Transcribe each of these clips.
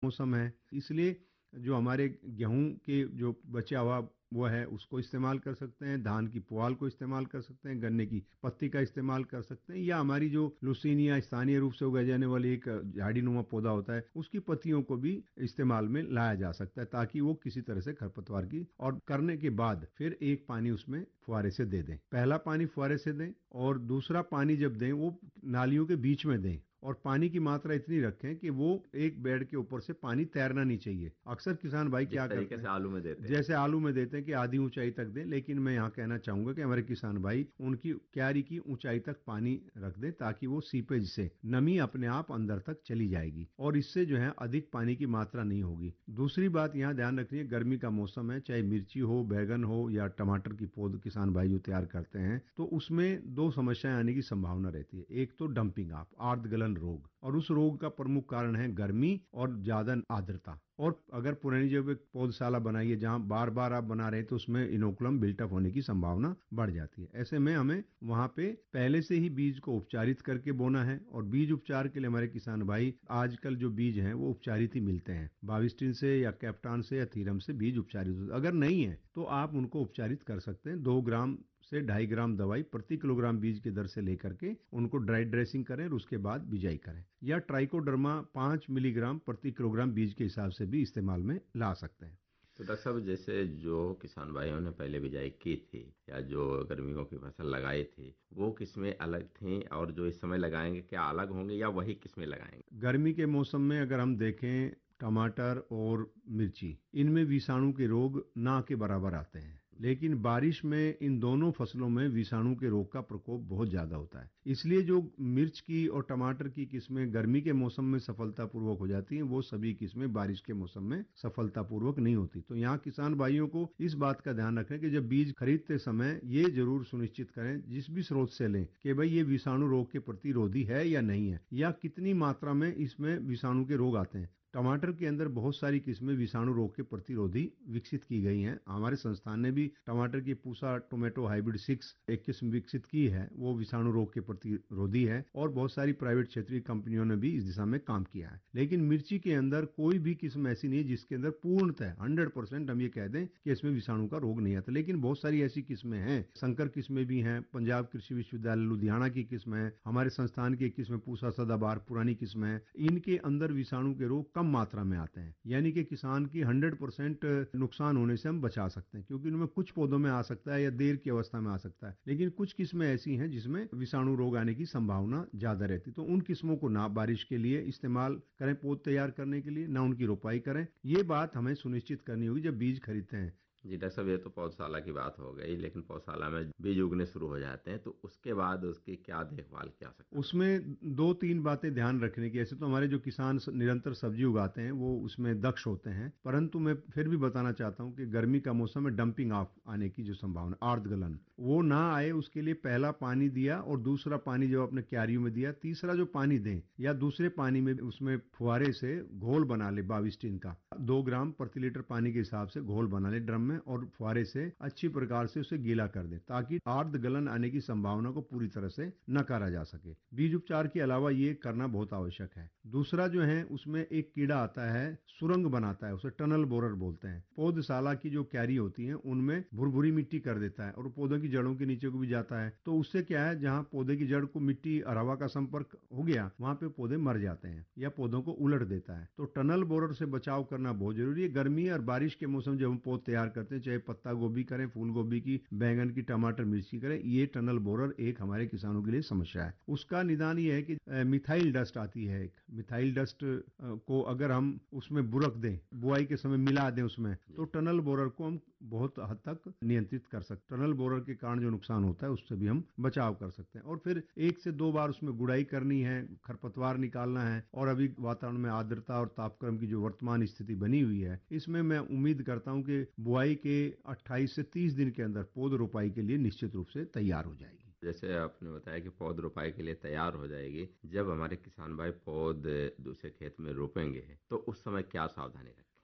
मौसम है, इसलिए जो हमारे गेहूं के जो बचा हुआ वो है उसको इस्तेमाल कर सकते हैं, धान की पुआल को इस्तेमाल कर सकते हैं, गन्ने की पत्ती का इस्तेमाल कर सकते हैं, या हमारी जो लुसीनिया स्थानीय रूप से उगाई जाने वाली एक झाड़ीनुमा पौधा होता है उसकी पत्तियों को भी इस्तेमाल में लाया जा सकता है, ताकि वो किसी तरह से खरपतवार की, और करने के बाद फिर एक पानी उसमें फुहारे से दे दें। पहला पानी फुहारे से दें और दूसरा पानी जब दें वो नालियों के बीच में दें, और पानी की मात्रा इतनी रखें कि वो एक बेड के ऊपर से पानी तैरना नहीं चाहिए। अक्सर किसान भाई जिस क्या करते तरीके हैं, से आलू में देते हैं। जैसे आलू में देते हैं कि आधी ऊंचाई तक दें, लेकिन मैं यहाँ कहना चाहूंगा कि हमारे किसान भाई उनकी क्यारी की ऊंचाई तक पानी रख दें, ताकि वो सीपेज से नमी अपने आप अंदर तक चली जाएगी और इससे जो है अधिक पानी की मात्रा नहीं होगी। दूसरी बात यहाँ ध्यान रखनी है, गर्मी का मौसम है, चाहे मिर्ची हो, बैगन हो या टमाटर की पौध किसान भाई जो तैयार करते हैं, तो उसमें दो समस्याएं आने की संभावना रहती है। एक तो डंपिंग ऑफ, आर्द्रगलन रोग, और उस रोग का प्रमुख कारण है गर्मी और ज्यादा आर्द्रता। और अगर पुरानी जब एक पौधशाला बनाई है जहां बार बार आप बना रहे हैं, तो उसमें इनोकुलम बिल्टअप होने की संभावना बढ़ जाती है। ऐसे में हमें वहां पे पहले से ही बीज को उपचारित करके बोना है, और बीज उपचार के लिए हमारे किसान भाई आजकल जो बीज हैं वो उपचारित ही मिलते हैं, बाविस्टिन से या कैप्टान से या थीरम से बीज उपचारित होते हैं। अगर नहीं है तो आप उनको उपचारित कर सकते हैं, 2 ग्राम से 2.5 ग्राम दवाई प्रति किलोग्राम बीज की दर से लेकर के उनको ड्राई ड्रेसिंग करें और उसके बाद बिजाई करें, या ट्राइकोडर्मा 5 मिलीग्राम प्रति किलोग्राम बीज के हिसाब से भी इस्तेमाल में ला सकते हैं। तो डॉक्टर साहब, जैसे जो किसान भाइयों ने पहले बिजाई की थी या जो गर्मियों की फसल लगाई थी, वो किस्में अलग थीं, और जो इस समय लगाएंगे क्या अलग होंगे या वही किस्में लगाएंगे? गर्मी के मौसम में अगर हम देखें, टमाटर और मिर्ची, इनमें विषाणु के रोग ना के बराबर आते हैं, लेकिन बारिश में इन दोनों फसलों में विषाणु के रोग का प्रकोप बहुत ज्यादा होता है। इसलिए जो मिर्च की और टमाटर की किस्में गर्मी के मौसम में सफलतापूर्वक हो जाती हैं, वो सभी किस्में बारिश के मौसम में सफलतापूर्वक नहीं होती। तो यहाँ किसान भाइयों को इस बात का ध्यान रखें कि जब बीज खरीदते समय ये जरूर सुनिश्चित करें, जिस भी स्रोत से लें, कि भाई ये विषाणु रोग के प्रतिरोधी है या नहीं है, या कितनी मात्रा में इसमें विषाणु के रोग आते हैं। टमाटर के अंदर बहुत सारी किस्में विषाणु रोग के प्रतिरोधी विकसित की गई हैं। हमारे संस्थान ने भी टमाटर की पूसा टोमेटो हाइब्रिड 6 एक किस्म विकसित की है, वो विषाणु रोग के प्रतिरोधी है, और बहुत सारी प्राइवेट क्षेत्रीय कंपनियों ने भी इस दिशा में काम किया है। लेकिन मिर्ची के अंदर कोई भी किस्म ऐसी नहीं है जिसके अंदर पूर्णतः 100% हम ये कह दें कि इसमें विषाणु का रोग नहीं आता। लेकिन बहुत सारी ऐसी किस्में हैं, संकर किस्में भी हैं, पंजाब कृषि विश्वविद्यालय लुधियाना की किस्म है, हमारे संस्थान की एक किस्म पूसा सदाबहार पुरानी किस्म है, इनके अंदर विषाणु के रोग कम मात्रा में आते हैं, यानी कि किसान की 100% नुकसान होने से हम बचा सकते हैं, क्योंकि इनमें कुछ पौधों में आ सकता है या देर की अवस्था में आ सकता है, लेकिन कुछ किस्में ऐसी हैं जिसमें विषाणु रोग आने की संभावना ज्यादा रहती है। तो उन किस्मों को ना बारिश के लिए इस्तेमाल करें, पौध तैयार करने के लिए, ना उनकी रोपाई करें। ये बात हमें सुनिश्चित करनी होगी जब बीज खरीदते हैं। जी डॉक्टर साहब, ये तो पौधशाला की बात हो गई, लेकिन पौधशाला में बीज उगने शुरू हो जाते हैं, तो उसके बाद उसकी क्या देखभाल की जा सकती है? उसमें 2-3 बातें ध्यान रखने की। ऐसे तो हमारे जो किसान निरंतर सब्जी उगाते हैं वो उसमें दक्ष होते हैं, परंतु मैं फिर भी बताना चाहता हूं कि गर्मी का मौसम में डंपिंग ऑफ आने की जो संभावना, आर्द्रगलन, वो ना आए उसके लिए पहला पानी दिया और दूसरा पानी जब अपने क्यारियों में दिया, तीसरा जो पानी दें या दूसरे पानी में उसमें फुहारे से घोल बना ले बाविस्टिन का, 2 ग्राम प्रति लीटर पानी के हिसाब से घोल बना ले ड्रम में, और फुहारे से अच्छी प्रकार से उसे गीला कर दे, ताकि आर्द्रगलन आने की संभावना को पूरी तरह से नकारा जा सके। बीज उपचार के अलावा ये करना बहुत आवश्यक है। दूसरा जो है, उसमें एक कीड़ा आता है, सुरंग बनाता है, उसे टनल बोरर बोलते हैं। पौधशाला की जो क्यारी होती है उनमें भुरभुरी मिट्टी कर देता है और पौधों की जड़ों के नीचे को भी जाता है। तो उससे क्या है, जहां पौधे की जड़ को मिट्टी और हवा का संपर्क हो गया, वहां पे पौधे मर जाते हैं या पौधों को उलट देता है। तो टनल बोरर से बचाव करना बहुत जरूरी है। गर्मी और बारिश के मौसम जब हम पौध तैयार करते हैं, चाहे पत्ता गोभी करें, फूल गोभी की, बैंगन की, टमाटर मिर्ची करें, ये टनल बोरर एक हमारे किसानों के लिए समस्या है। उसका निदान ये है कि मिथाइल डस्ट आती है, एक मिथाइल डस्ट को अगर हम उसमें बुरक दें, बुआई के समय मिला दें उसमें, तो टनल बोरर को हम बहुत हद तक नियंत्रित कर सकते हैं। टनल बोरर के कारण जो नुकसान होता है उससे भी हम बचाव कर सकते हैं। और फिर 1 से 2 बार उसमें गुड़ाई करनी है, खरपतवार निकालना है। और अभी वातावरण में आर्द्रता और तापक्रम की जो वर्तमान स्थिति बनी हुई है, इसमें मैं उम्मीद करता हूं कि बुआई के 28 से 30 दिन के अंदर पौध रोपाई के लिए निश्चित रूप से तैयार हो जाएगी। जैसे आपने बताया कि पौध रोपाई के लिए तैयार हो जाएगी, जब हमारे किसान भाई पौध दूसरे खेत में रोपेंगे तो उस समय क्या सावधानी रखें?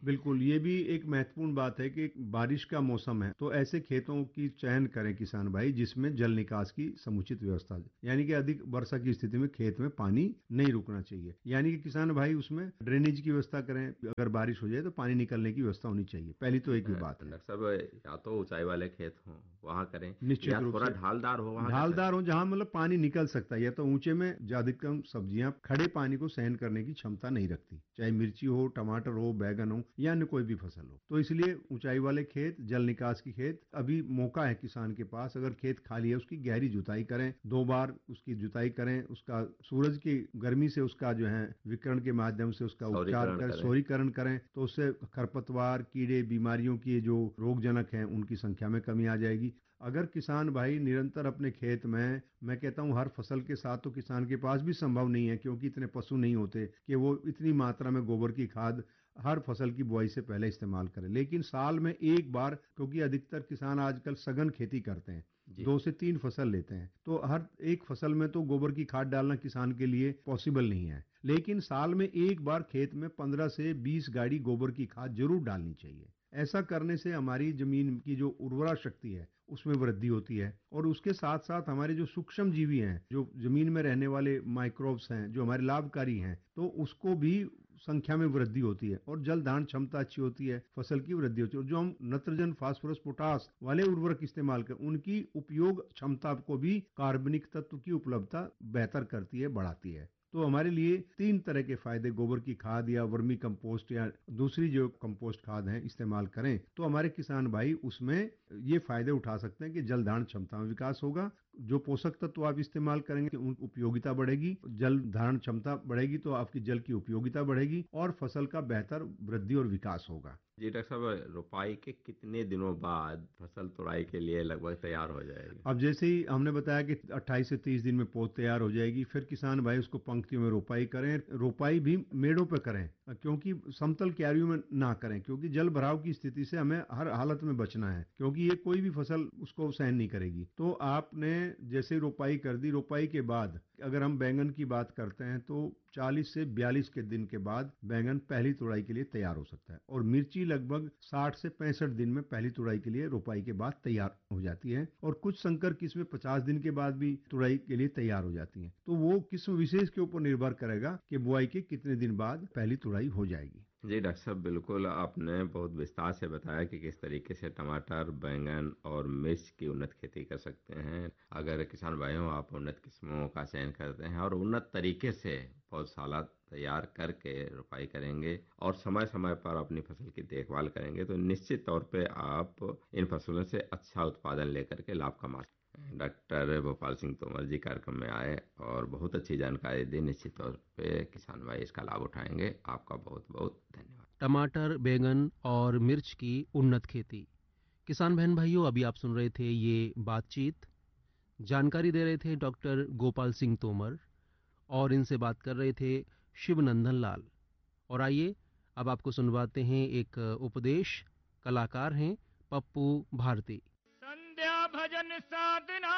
बिल्कुल, ये भी एक महत्वपूर्ण बात है कि बारिश का मौसम है, तो ऐसे खेतों की चयन करें किसान भाई जिसमें जल निकास की समुचित व्यवस्था है। यानी कि अधिक वर्षा की स्थिति में खेत में पानी नहीं रुकना चाहिए। यानी कि किसान भाई उसमें ड्रेनेज की व्यवस्था करें, अगर बारिश हो जाए तो पानी निकलने की व्यवस्था होनी चाहिए। पहली तो एक ही बात है। डॉक्टर साहब, या तो ऊंचाई वाले खेत हों वहां करें, निश्चित या रूप थोड़ा से ढालदार हो वहां कर ढालदार सकते हो जहां मतलब पानी निकल सकता है, या तो ऊंचे में ज्यादातर सब्जियां खड़े पानी को सहन करने की क्षमता नहीं रखती, चाहे मिर्ची हो, टमाटर हो, बैगन हो या अन्य कोई भी फसल हो। तो इसलिए ऊंचाई वाले खेत, जल निकास की खेत, अभी मौका है किसान के पास। अगर खेत खाली है उसकी गहरी जुताई करें, 2 बार उसकी जुताई करें, उसका सूरज की गर्मी से उसका जो है विकिरण के माध्यम से उसका उपचार सौरीकरण करें, करें। सौरीकरण करें, तो उससे खरपतवार, कीड़े, बीमारियों की जो रोगजनक हैं उनकी संख्या में कमी आ जाएगी। अगर किसान भाई निरंतर अपने खेत में, मैं कहता हूं हर फसल के साथ तो किसान के पास भी संभव नहीं है, क्योंकि इतने पशु नहीं होते कि वो इतनी मात्रा में गोबर की खाद हर फसल की बुआई से पहले इस्तेमाल करें। लेकिन साल में एक बार, क्योंकि अधिकतर किसान आजकल सघन खेती करते हैं, जी। 2 से 3 फसल लेते हैं, तो हर एक फसल में तो गोबर की खाद डालना किसान के लिए पॉसिबल नहीं है। लेकिन साल में एक बार खेत में 15 से 20 गाड़ी गोबर की खाद जरूर डालनी चाहिए। ऐसा करने से हमारी जमीन की जो उर्वरा शक्ति है उसमें वृद्धि होती है, और उसके साथ साथ हमारे जो सूक्ष्म जीवी हैं, जो जमीन में रहने वाले माइक्रोब्स हैं, जो हमारे लाभकारी हैं, तो उसको भी संख्या में वृद्धि होती है और जल धारण क्षमता अच्छी होती है, फसल की वृद्धि होती है। और जो हम नत्रजन, फास्फोरस, पोटास वाले उर्वरक इस्तेमाल कर उनकी उपयोग क्षमता को भी कार्बनिक तत्व की उपलब्धता बेहतर करती है, बढ़ाती है। तो हमारे लिए 3 तरह के फायदे, गोबर की खाद या वर्मी कंपोस्ट या दूसरी जो कंपोस्ट खाद है इस्तेमाल करें, तो हमारे किसान भाई उसमें ये फायदे उठा सकते हैं कि जल धारण क्षमता में विकास होगा। जो पोषक तत्व आप इस्तेमाल करेंगे उन उपयोगिता बढ़ेगी, जल धारण क्षमता बढ़ेगी तो आपकी जल की उपयोगिता बढ़ेगी और फसल का बेहतर वृद्धि और विकास होगा। जी डॉक्टर साहब, रुपाई के कितने दिनों बाद फसल तुड़ाई के लिए लगभग तैयार हो जाएगी? अब जैसे ही हमने बताया कि 28 से 30 दिन में पौध तैयार हो जाएगी, फिर किसान भाई उसको पंक्तियों में रोपाई करें। रोपाई भी मेड़ों पे करें, क्योंकि समतल क्यारियों में ना करें, क्योंकि जल भराव की स्थिति से हमें हर हालत में बचना है, क्योंकि ये कोई भी फसल उसको सहन नहीं करेगी। तो आपने जैसे रोपाई कर दी, रोपाई के बाद अगर हम बैंगन की बात करते हैं तो 40 से 42 के दिन के बाद बैंगन पहली तुड़ाई के लिए तैयार हो सकता है, और मिर्ची लगभग 60 से 65 दिन में पहली तुड़ाई के लिए रोपाई के बाद तैयार हो जाती है, और कुछ संकर किस्में 50 दिन के बाद भी तुड़ाई के लिए तैयार हो जाती हैं। तो वो किस्म विशेष के ऊपर निर्भर करेगा कि बुआई के कितने दिन बाद पहली तुड़ाई हो जाएगी। जी डॉक्टर साहब, बिल्कुल आपने बहुत विस्तार से बताया कि किस तरीके से टमाटर, बैंगन और मिर्च की उन्नत खेती कर सकते हैं। अगर किसान भाइयों आप उन्नत किस्मों का चयन करते हैं और उन्नत तरीके से पौधशाला तैयार करके रोपाई करेंगे और समय समय पर अपनी फसल की देखभाल करेंगे तो निश्चित तौर पे आप इन फसलों से अच्छा उत्पादन लेकर के लाभ कमा सकते हैं। डॉक्टर गोपाल सिंह तोमर जी कार्यक्रम में आए और बहुत अच्छी जानकारी दी। निश्चित तौर पे किसान भाई इसका लाभ उठाएंगे। आपका बहुत बहुत धन्यवाद। टमाटर, बैंगन और मिर्च की उन्नत खेती। किसान बहन भाइयों, अभी आप सुन रहे थे ये बातचीत। जानकारी दे रहे थे डॉक्टर गोपाल सिंह तोमर, और इनसे बात कर रहे थे शिवनंदन लाल। और आइए अब आपको सुनवाते हैं एक उपदेश। कलाकार हैं पप्पू भारती। संध्या भजन साधना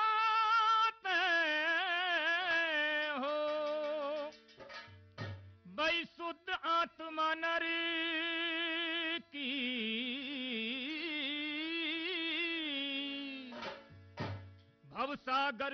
हो, बई शुद्ध आत्मा नरी की भवसागर